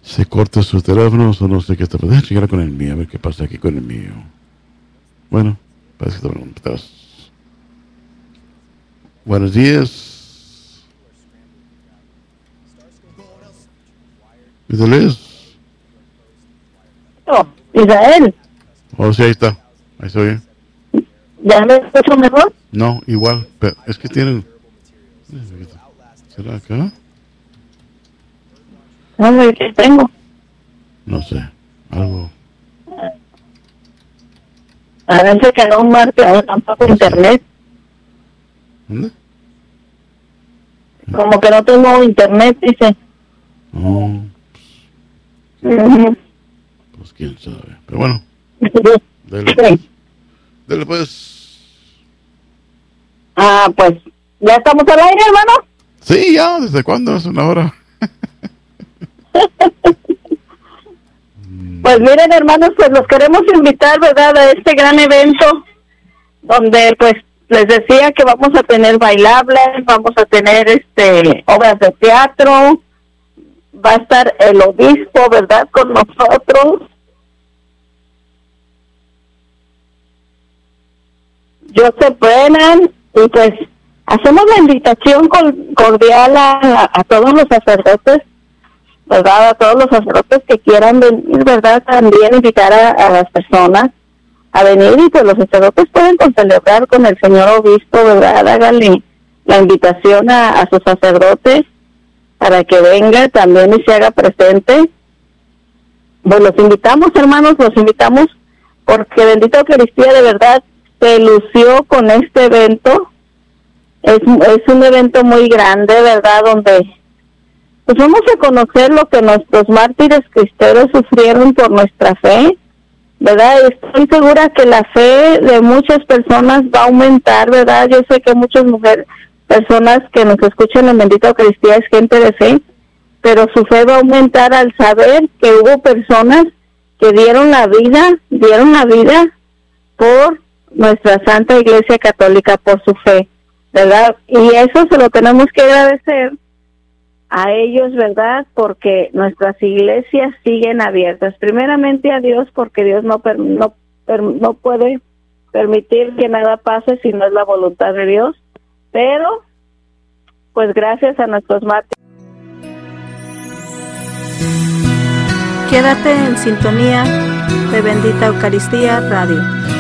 se corta su teléfono, o no sé qué está pasando. Déjame checar con el mío, a ver qué pasa aquí con el mío. Bueno, parece que te preguntas. Buenos días. ¿Liz? Oh, Israel, Oh, sí, ahí está. Ahí está bien. ¿ya me escucho mejor? No, igual, pero es que tienen... ¿Será acá? No, ¿qué tengo? No sé, algo... A veces que no marca tampoco internet. ¿Dónde? Como que no tengo internet, dice. Oh, Ujú. pues quién sabe. Pero bueno, dale, Sí. dale pues. Ah, pues, ¿ya estamos al aire, hermano? Sí, ya, ¿desde cuándo? Es una hora. Pues miren, hermanos, pues los queremos invitar, ¿verdad?, a este gran evento donde, pues, les decía que vamos a tener bailables, vamos a tener obras de teatro, va a estar el obispo, ¿verdad?, con nosotros. Joseph Brennan, y pues hacemos la invitación cordial a todos los sacerdotes, ¿verdad?, a todos los sacerdotes que quieran venir, ¿verdad?, también invitar a las personas a venir, y pues los sacerdotes pueden celebrar con el señor obispo, ¿verdad? Háganle la invitación a sus sacerdotes para que venga también y se haga presente. Pues los invitamos, hermanos, los invitamos porque bendita Eucaristía de verdad se lució con este evento. Es un evento muy grande, ¿verdad?, donde pues vamos a conocer lo que nuestros mártires cristeros sufrieron por nuestra fe, ¿verdad? Estoy segura que la fe de muchas personas va a aumentar, ¿verdad? Yo sé que muchas personas que nos escuchan en Bendita Eucaristía es gente de fe, pero su fe va a aumentar al saber que hubo personas que dieron la vida por nuestra Santa Iglesia Católica, por su fe, ¿verdad? Y eso se lo tenemos que agradecer a ellos, ¿verdad? Porque nuestras iglesias siguen abiertas. Primeramente a Dios, porque Dios no puede permitir que nada pase si no es la voluntad de Dios. Pero, pues gracias a nuestros mártires. Quédate en sintonía de Bendita Eucaristía Radio.